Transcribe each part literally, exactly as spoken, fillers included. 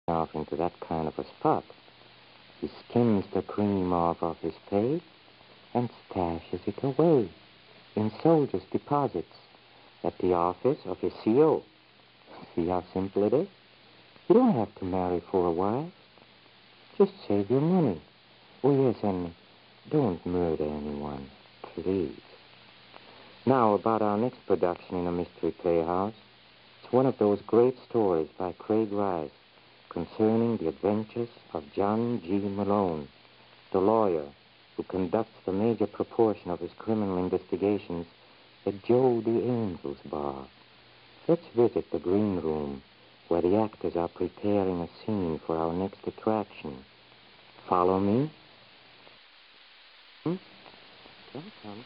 off into that kind of a spot. He skims the cream off of his pay and stashes it away in soldiers' deposits at the office of his C O. See how simple it is? You don't have to marry for a while. Just save your money. Oh, yes, and don't murder anyone, please. Now, about our next production in a Mystery Playhouse. It's one of those great stories by Craig Rice concerning the adventures of John G. Malone, the lawyer who conducts the major proportion of his criminal investigations at Joe the Angel's bar. Let's visit the green room where the actors are preparing a scene for our next attraction. Follow me? Hmm? Come, come.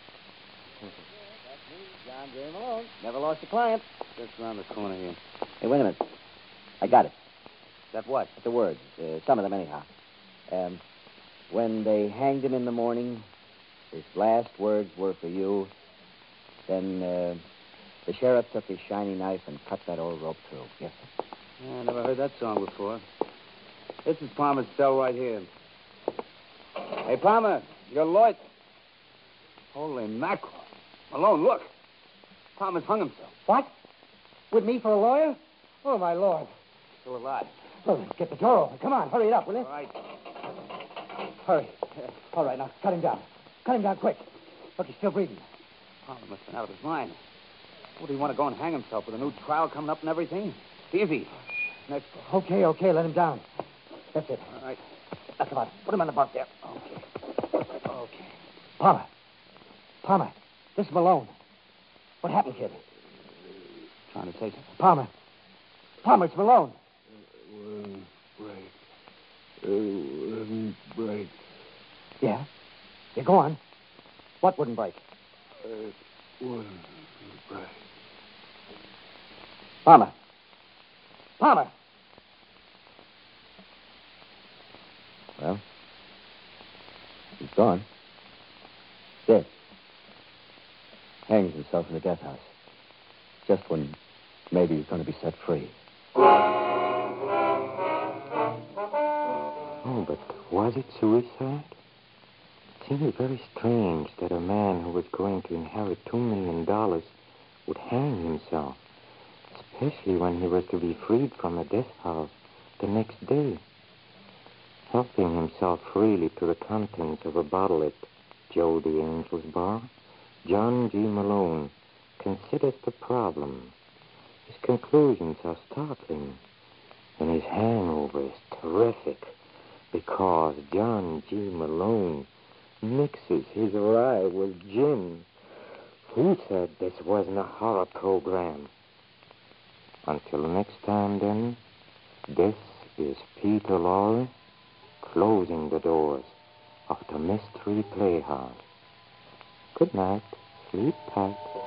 John J. Malone. Never lost a client. Just around the corner here. Hey, wait a minute. I got it. Got what? The words. Uh, some of them, anyhow. Um, when they hanged him in the morning, his last words were for you. Then uh, the sheriff took his shiny knife and cut that old rope through. Yes, sir. Yeah, I never heard that song before. This is Palmer's cell right here. Hey, Palmer, you're Lloyd. Holy mackerel. Malone, look. Palmer's hung himself. What? With me for a lawyer? Oh, my Lord. Still alive. Oh, let's get the door open. Come on, hurry it up, will you? All right. Hurry. All right, now, cut him down. Cut him down quick. Look, he's still breathing. Palmer must have been out of his mind. What, do you want to go and hang himself with a new trial coming up and everything? Easy. Next. Okay, okay, let him down. That's it. All right. That's about it. Put him on the bunk there. Okay. Okay. Palmer. Palmer, this is Malone. What happened, kid? Trying to say something. Palmer. Palmer, it's Malone. Wouldn't break. It wouldn't break. Yeah? Yeah, go on. What wouldn't break? It wouldn't break. Palmer. Palmer. Well, he's gone. Dead. Hangs himself in the death house. Just when maybe he's going to be set free. Oh, but was it suicide? It seemed very strange that a man who was going to inherit two million dollars would hang himself, especially when he was to be freed from a death house the next day. Helping himself freely to the contents of a bottle at Joe the Angel's bar, John G. Malone considers the problem. His conclusions are startling, and his hangover is terrific because John G. Malone mixes his rye with gin. Who said this wasn't a horror program? Until next time, then, this is Peter Lorre closing the doors of the Mystery Playhouse. Good night. Sleep tight.